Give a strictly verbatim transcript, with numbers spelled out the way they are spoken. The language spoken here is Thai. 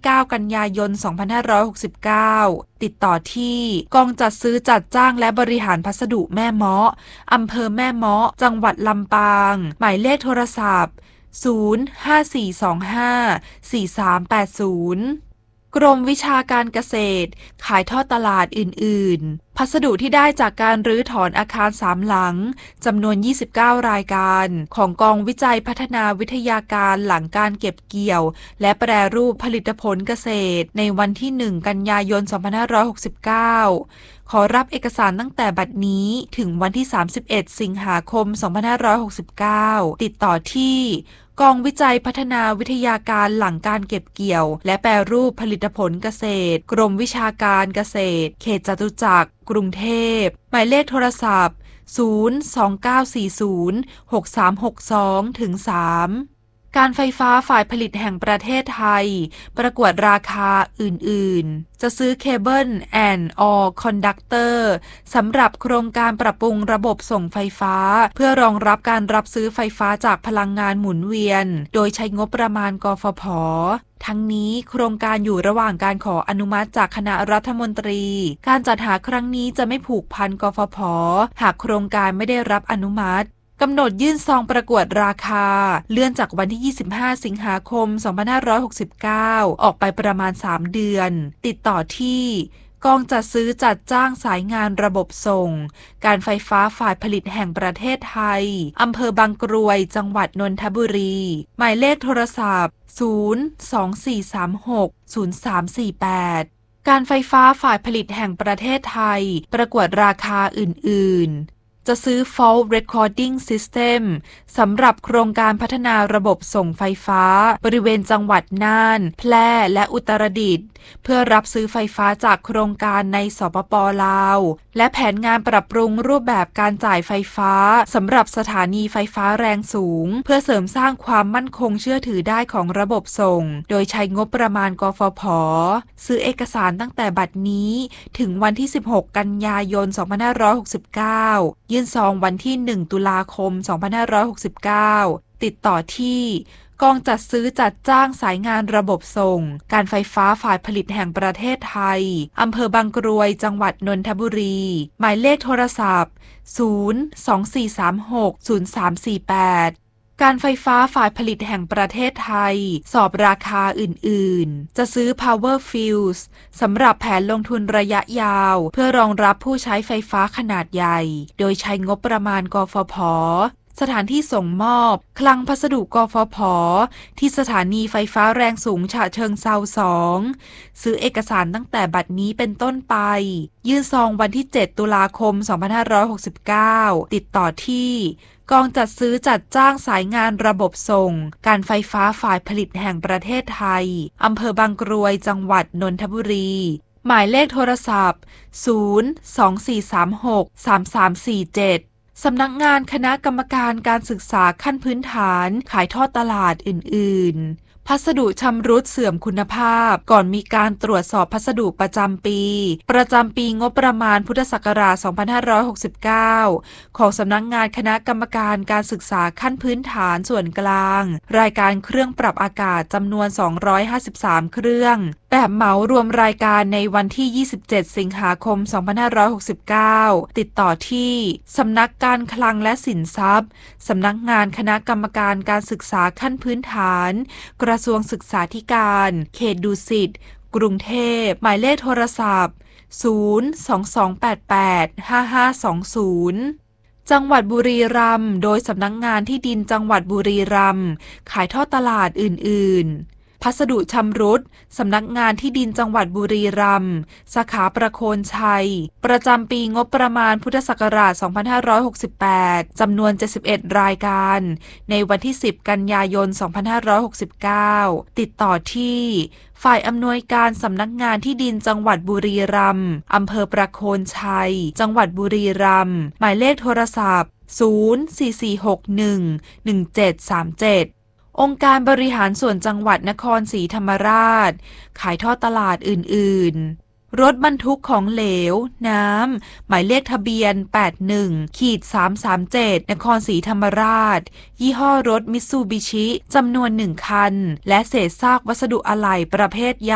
เก้ากันยายนสองพันห้าร้อยหกสิบเก้าติดต่อที่กองจัดซื้อจัดจ้างและบริหารพัสดุแม่เมาะอำเภอแม่เมาะจังหวัดลำปางหมายเลขโทรศัพท์ศูนย์ ห้า สี่ สอง ห้า สี่ สาม แปด ศูนย์กรมวิชาการเกษตรขายทอดตลาดอื่นๆพัสดุที่ได้จากการรื้อถอนอาคารสามหลังจำนวนยี่สิบเก้ารายการของกองวิจัยพัฒนาวิทยาการหลังการเก็บเกี่ยวและแปรรูปผลิตผลเกษตรในวันที่หนึ่งกันยายนสองพันห้าร้อยหกสิบเก้าขอรับเอกสารตั้งแต่บัดนี้ถึงวันที่สามสิบเอ็ดสิงหาคมสองพันห้าร้อยหกสิบเก้าติดต่อที่กองวิจัยพัฒนาวิทยาการหลังการเก็บเกี่ยวและแปรรูปผลิตผลเกษตรกรมวิชาการเกษตรเขตจตุจักรกรุงเทพหมายเลขโทรศัพท์ศูนย์ สอง เก้า สี่ ศูนย์ หก สาม หก สอง ถึง สามการไฟฟ้าฝ่ายผลิตแห่งประเทศไทยประกวดราคาอื่นๆจะซื้อเคเบิลแอนด์ออลคอนดักเตอร์สำหรับโครงการปรับปรุงระบบส่งไฟฟ้าเพื่อรองรับการรับซื้อไฟฟ้าจากพลังงานหมุนเวียนโดยใช้งบประมาณกฟผ.ทั้งนี้โครงการอยู่ระหว่างการขออนุมัติจากคณะรัฐมนตรีการจัดหาครั้งนี้จะไม่ผูกพันกฟผ.หากโครงการไม่ได้รับอนุมัติกำหนดยื่นซองประกวดราคาเลื่อนจากวันที่ยี่สิบห้าสิงหาคมสองพันห้าร้อยหกสิบเก้าออกไปประมาณสามเดือนติดต่อที่กองจัดซื้อจัดจ้างสายงานระบบส่งการไฟฟ้าฝ่ายผลิตแห่งประเทศไทยอำเภอบางกรวยจังหวัดนนทบุรีหมายเลขโทรศัพท์ศูนย์ สอง สี่ สาม หก ศูนย์ สาม สี่ แปดการไฟฟ้าฝ่ายผลิตแห่งประเทศไทยประกวดราคาอื่นๆจะซื้อ Fault Recording System สำหรับโครงการพัฒนาระบบส่งไฟฟ้าบริเวณจังหวัดน่านแพร่และอุตรดิตถ์เพื่อรับซื้อไฟฟ้าจากโครงการในสปป.ลาวและแผนงานปรับปรุงรูปแบบการจ่ายไฟฟ้าสำหรับสถานีไฟฟ้าแรงสูงเพื่อเสริมสร้างความมั่นคงเชื่อถือได้ของระบบส่งโดยใช้งบประมาณกฟผ.ซื้อเอกสารตั้งแต่บัดนี้ถึงวันที่สิบหกกันยายนสองพันห้าร้อยหกสิบเก้ายื่นซองวันที่หนึ่งตุลาคมสองพันห้าร้อยหกสิบเก้าติดต่อที่กองจัดซื้อจัดจ้างสายงานระบบส่งการไฟฟ้าฝ่ายผลิตแห่งประเทศไทยอำเภอบางกรวยจังหวัดนนทบุรีหมายเลขโทรศัพท์ศูนย์ สอง สี่ สาม หก ศูนย์ สาม สี่ แปดการไฟฟ้าฝ่ายผลิตแห่งประเทศไทยสอบราคาอื่นๆจะซื้อ Power Fuse สำหรับแผนลงทุนระยะยาวเพื่อรองรับผู้ใช้ไฟฟ้าขนาดใหญ่โดยใช้งบประมาณกฟผ.สถานที่ส่งมอบคลังพัสดุกฟผ.ที่สถานีไฟฟ้าแรงสูงฉะเชิงเทราสองซื้อเอกสารตั้งแต่บัดนี้เป็นต้นไปยื่นซองวันที่เจ็ดตุลาคมสองพันห้าร้อยหกสิบเก้าติดต่อที่กองจัดซื้อจัดจ้างสายงานระบบส่งการไฟฟ้าฝ่ายผลิตแห่งประเทศไทยอำเภอบางกรวยจังหวัดนนทบุรีหมายเลขโทรศัพท์ศูนย์ สอง สี่ สาม หก สาม สาม สี่ เจ็ดสำนักงานคณะกรรมการการศึกษาขั้นพื้นฐานขายทอดตลาดอื่นๆพัสดุชำรุดเสื่อมคุณภาพก่อนมีการตรวจสอบพัสดุประจำปีประจำปีงบประมาณพุทธศักราชสองพันห้าร้อยหกสิบเก้าของสำนักงานคณะกรรมการการศึกษาขั้นพื้นฐานส่วนกลางรายการเครื่องปรับอากาศจำนวนสองร้อยห้าสิบสามเครื่องแบบเหมารวมรายการในวันที่ยี่สิบเจ็ดสิงหาคมสองพันห้าร้อยหกสิบเก้าติดต่อที่สำนักการคลังและสินทรัพย์สำนักงานคณะกรรมการการศึกษาขั้นพื้นฐานกระทรวงศึกษาธิการเขตดุสิตกรุงเทพหมายเลขโทรศัพท์ศูนย์ สอง สอง แปด แปด ห้า ห้า สอง ศูนย์จังหวัดบุรีรัมย์โดยสำนักงานที่ดินจังหวัดบุรีรัมย์ขายทอดตลาดอื่นๆพัสดุชำรุดสำนักงานที่ดินจังหวัดบุรีรัมย์สาขาประโคนชัยประจำปีงบประมาณพุทธศักราชสองพันห้าร้อยหกสิบแปดจำนวนเจ็ดสิบเอ็ดรายการในวันที่สิบกันยายนสองพันห้าร้อยหกสิบเก้าติดต่อที่ฝ่ายอำนวยการสำนักงานที่ดินจังหวัดบุรีรัมย์อำเภอประโคนชัยจังหวัดบุรีรัมย์หมายเลขโทรศัพท์ศูนย์ สี่ สี่ หก หนึ่ง หนึ่ง เจ็ด สาม เจ็ดองค์การบริหารส่วนจังหวัดนครศรีธรรมราชขายทอดตลาดอื่นๆรถบรรทุกของเหลวน้ำหมายเลขทะเบียน แปด หนึ่ง สาม สาม เจ็ด นครศรีธรรมราชยี่ห้อรถมิตซูบิชิจำนวนหนึ่งคันและเศษซากวัสดุอะไหล่ประเภทยา